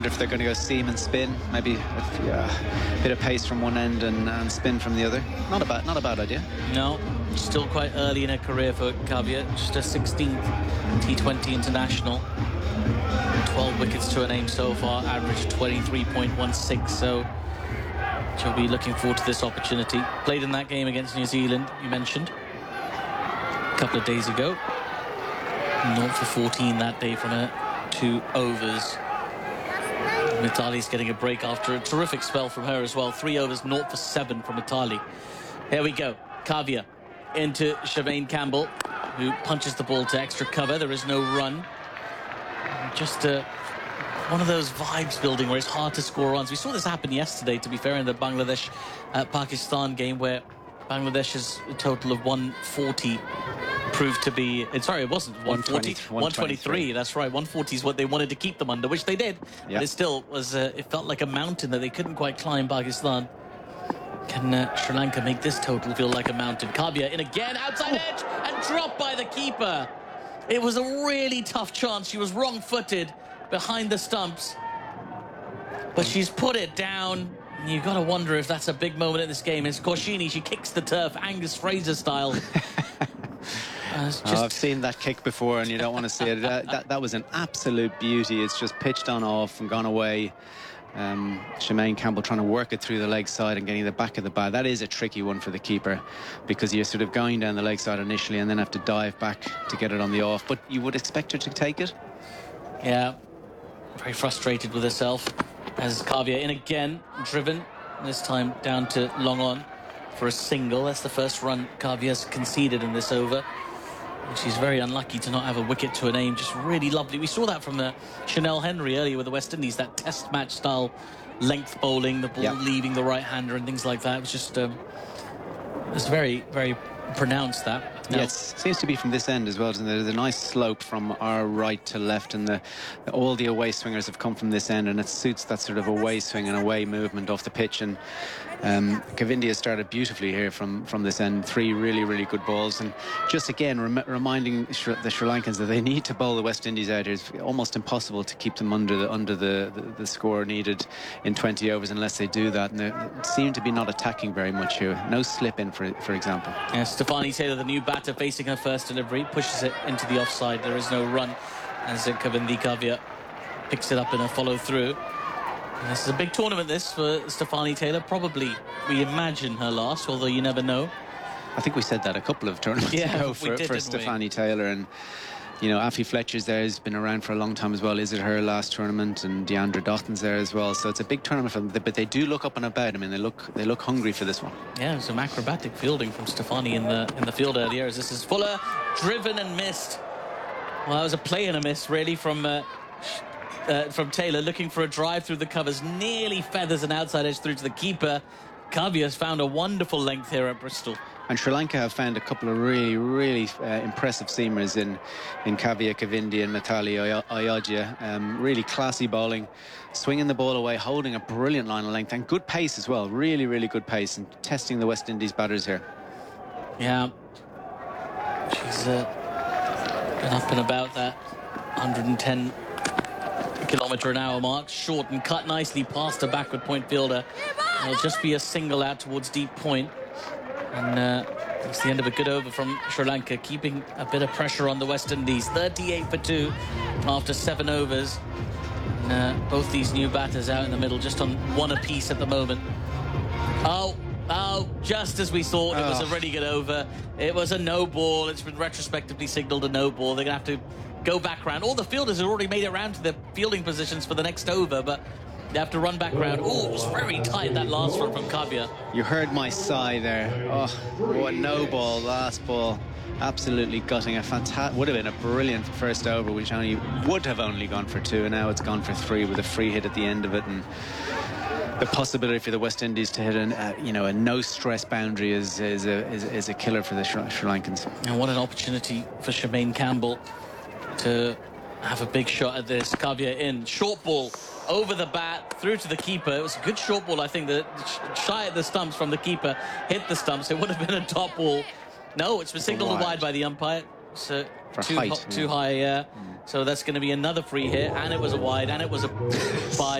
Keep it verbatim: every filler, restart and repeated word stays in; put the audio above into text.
If they're going to go seam and spin, maybe a yeah, bit of pace from one end and, and spin from the other. Not a bad, not a bad idea. No, still quite early in her career for Kavya. Just her sixteenth T twenty international. twelve wickets to her name so far, average twenty-three point one six. So she'll be looking forward to this opportunity. Played in that game against New Zealand, you mentioned, a couple of days ago. Naught for fourteen that day from her two overs. Mitali's getting a break after a terrific spell from her as well. Three overs, naught for seven from Mitali. Here we go. Kavya into Shemaine Campbell, who punches the ball to extra cover. There is no run. Just uh, one of those vibes building where it's hard to score runs. We saw this happen yesterday, to be fair, in the Bangladesh-Pakistan uh, game, where Bangladesh's total of one forty proved to be, sorry, it wasn't one forty, one twenty-three. That's right, one forty is what they wanted to keep them under, which they did. Yep. But it still was, uh, it felt like a mountain that they couldn't quite climb, Pakistan. Can uh, Sri Lanka make this total feel like a mountain? Kavya in again, outside oh. edge, and dropped by the keeper. It was a really tough chance. She was wrong-footed behind the stumps, but she's put it down. You've got to wonder if that's a big moment in this game. It's Koshini. She kicks the turf, Angus Fraser style. Uh, just... oh, I've seen that kick before, and you don't want to see it. That, that, that was an absolute beauty. It's just pitched on off and gone away. Um, Shemaine Campbell trying to work it through the leg side and getting the back of the bat. That is a tricky one for the keeper, because you're sort of going down the leg side initially and then have to dive back to get it on the off. But you would expect her to take it. Yeah, very frustrated with herself. As Kavya in again, driven, this time down to long on for a single. That's the first run Kavya's conceded in this over. And she's very unlucky to not have a wicket to her name. Just really lovely. We saw that from the Chanel Henry earlier with the West Indies, that test match style length bowling, the ball yep. leaving the right-hander and things like that. It was just, um, it was very, very pronounced, that. No. Yes, seems to be from this end as well. Isn't there? There's a nice slope from our right to left, and the, all the away swingers have come from this end, and it suits that sort of away swing and away movement off the pitch. And um, Kavindia started beautifully here from from this end. Three really, really good balls, and just again rem reminding Sh the Sri Lankans that they need to bowl the West Indies out here. It's almost impossible to keep them under the under the, the, the score needed in twenty overs unless they do that. And they seem to be not attacking very much here. No slip in, for for example. Yeah, Stefanie Taylor, the new batter, facing her first delivery, pushes it into the offside. There is no run as Kavindi Kavya picks it up in a follow through. And this is a big tournament, this, for Stefanie Taylor. Probably, we imagine, her last, although you never know. I think we said that a couple of tournaments yeah, ago for, did, for Stefanie Taylor. And you know, Afi Fletcher's there, has been around for a long time as well. Is it her last tournament? And Deandra Dotton's there as well. So it's a big tournament for them, but they do look up and about. I mean, they look they look hungry for this one. Yeah, some acrobatic fielding from Stefanie in the in the field earlier. As this is Fuller, driven and missed. Well, that was a play and a miss, really, from uh, uh, from Taylor, looking for a drive through the covers. Nearly feathers an outside edge through to the keeper. Kavya's found a wonderful length here at Bristol. And Sri Lanka have found a couple of really, really uh, impressive seamers in in Kavya Kavindi and Mitali Ayodhya. Um, really classy bowling, swinging the ball away, holding a brilliant line of length and good pace as well. Really, really good pace, and testing the West Indies batters here. Yeah, she's uh, been up and about that one hundred ten kilometre an hour mark. Short and cut nicely past a backward point fielder. It'll just be a single out towards deep point. And uh, it's the end of a good over from Sri Lanka, keeping a bit of pressure on the West Indies. thirty-eight for two after seven overs. And, uh, both these new batters out in the middle, just on one apiece at the moment. Oh, oh, just as we thought, it was a really good over. It was a no ball. It's been retrospectively signalled a no ball. They're going to have to go back round. All the fielders have already made it round to their fielding positions for the next over, but they have to run back round. Oh, it was very tight, that last one from Kavya. You heard my sigh there. Oh, what no ball, last ball. Absolutely gutting. A fantastic, would have been a brilliant first over, which only would have only gone for two, and now it's gone for three with a free hit at the end of it. And the possibility for the West Indies to hit an, uh, you know, a no-stress boundary is is a is, is a killer for the Sri, Sri Lankans. And what an opportunity for Shemaine Campbell to have a big shot at this. Kavya in, short ball over the bat, through to the keeper. It was a good short ball, I think. The shy at the stumps from the keeper, hit the stumps. It would have been a top ball. No, it's been signalled wide by the umpire. So For too, height, ho- too yeah. high, yeah. So that's going to be another free hit, and it was a wide, and it was a by